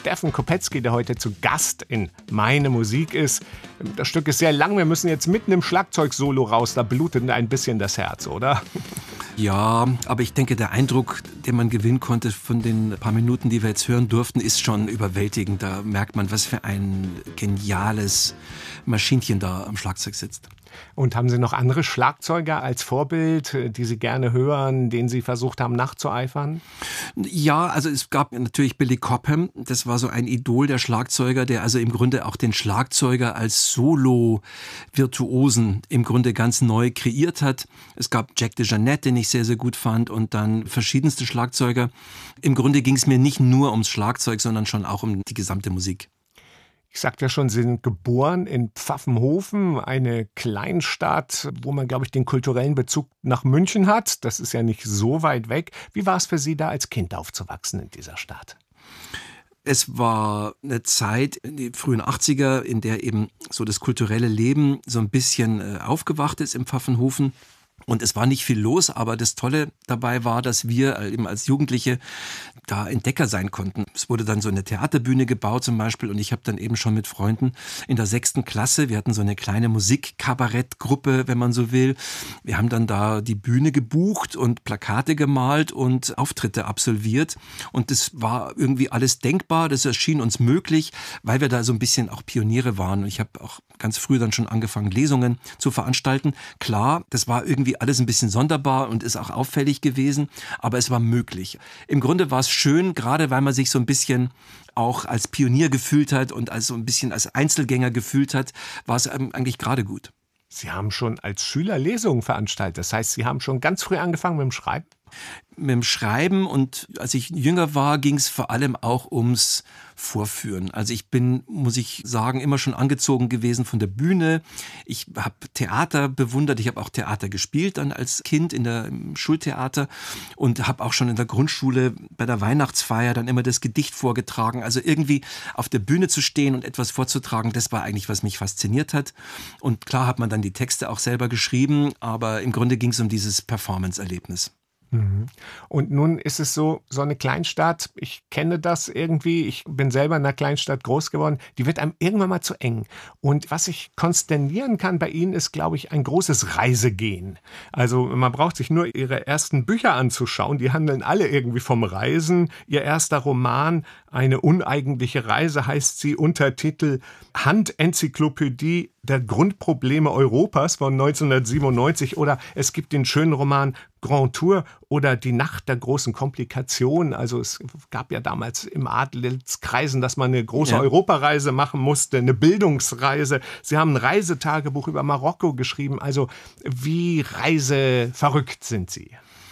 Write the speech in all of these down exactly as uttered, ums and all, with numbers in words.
Steffen Kopetzky, der heute zu Gast in Meine Musik ist. Das Stück ist sehr lang, wir müssen jetzt mitten im Schlagzeugsolo raus, da blutet ein bisschen das Herz, oder? Ja, aber ich denke, der Eindruck, den man gewinnen konnte von den paar Minuten, die wir jetzt hören durften, ist schon überwältigend. Da merkt man, was für ein geniales Maschinchen da am Schlagzeug sitzt. Und haben Sie noch andere Schlagzeuger als Vorbild, die Sie gerne hören, denen Sie versucht haben nachzueifern? Ja, also es gab natürlich Billy Cobham, das war so ein Idol der Schlagzeuger, der also im Grunde auch den Schlagzeuger als Solo-Virtuosen im Grunde ganz neu kreiert hat. Es gab Jack DeJohnette, den ich sehr, sehr gut fand, und dann verschiedenste Schlagzeuger. Im Grunde ging es mir nicht nur ums Schlagzeug, sondern schon auch um die gesamte Musik. Ich sagte ja schon, Sie sind geboren in Pfaffenhofen, eine Kleinstadt, wo man, glaube ich, den kulturellen Bezug nach München hat. Das ist ja nicht so weit weg. Wie war es für Sie da als Kind aufzuwachsen in dieser Stadt? Es war eine Zeit in den frühen achtziger, in der eben so das kulturelle Leben so ein bisschen aufgewacht ist im Pfaffenhofen. Und es war nicht viel los, aber das Tolle dabei war, dass wir eben als Jugendliche da Entdecker sein konnten. Es wurde dann so eine Theaterbühne gebaut zum Beispiel, und ich habe dann eben schon mit Freunden in der sechsten Klasse, wir hatten so eine kleine Musikkabarettgruppe, wenn man so will. Wir haben dann da die Bühne gebucht und Plakate gemalt und Auftritte absolviert, und das war irgendwie alles denkbar, das erschien uns möglich, weil wir da so ein bisschen auch Pioniere waren. Und ich habe auch ganz früh dann schon angefangen, Lesungen zu veranstalten. Klar, das war irgendwie alles ein bisschen sonderbar und ist auch auffällig gewesen, aber es war möglich. Im Grunde war es schön, gerade weil man sich so ein bisschen auch als Pionier gefühlt hat und als so ein bisschen als Einzelgänger gefühlt hat, war es eigentlich gerade gut. Sie haben schon als Schüler Lesungen veranstaltet, das heißt, Sie haben schon ganz früh angefangen mit dem Schreiben? Mit dem Schreiben, und als ich jünger war, ging es vor allem auch ums Vorführen. Also ich bin, muss ich sagen, immer schon angezogen gewesen von der Bühne. Ich habe Theater bewundert, ich habe auch Theater gespielt dann als Kind in der im Schultheater und habe auch schon in der Grundschule bei der Weihnachtsfeier dann immer das Gedicht vorgetragen. Also irgendwie auf der Bühne zu stehen und etwas vorzutragen, das war eigentlich, was mich fasziniert hat. Und klar hat man dann die Texte auch selber geschrieben, aber im Grunde ging es um dieses Performance-Erlebnis. Und nun ist es so, so eine Kleinstadt, ich kenne das irgendwie, ich bin selber in einer Kleinstadt groß geworden, die wird einem irgendwann mal zu eng. Und was ich konsternieren kann bei Ihnen ist, glaube ich, ein großes Reisegehen. Also man braucht sich nur Ihre ersten Bücher anzuschauen, die handeln alle irgendwie vom Reisen. Ihr erster Roman, Eine uneigentliche Reise, heißt sie, Untertitel Handenzyklopädie der Grundprobleme Europas von neunzehnhundertsiebenundneunzig, oder es gibt den schönen Roman Grand Tour oder Die Nacht der großen Komplikationen. Also es gab ja damals im Adelskreisen, dass man eine große ja. Europareise machen musste, eine Bildungsreise. Sie haben ein Reisetagebuch über Marokko geschrieben. Also wie reiseverrückt sind Sie?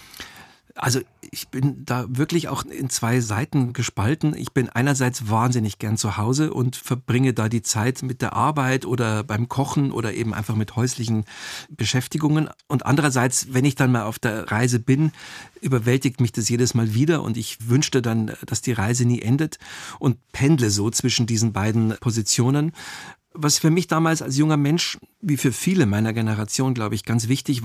Also ich bin da wirklich auch in zwei Seiten gespalten. Ich bin einerseits wahnsinnig gern zu Hause und verbringe da die Zeit mit der Arbeit oder beim Kochen oder eben einfach mit häuslichen Beschäftigungen. Und andererseits, wenn ich dann mal auf der Reise bin, überwältigt mich das jedes Mal wieder, und ich wünschte dann, dass die Reise nie endet, und pendle so zwischen diesen beiden Positionen. Was für mich damals als junger Mensch, wie für viele meiner Generation, glaube ich, ganz wichtig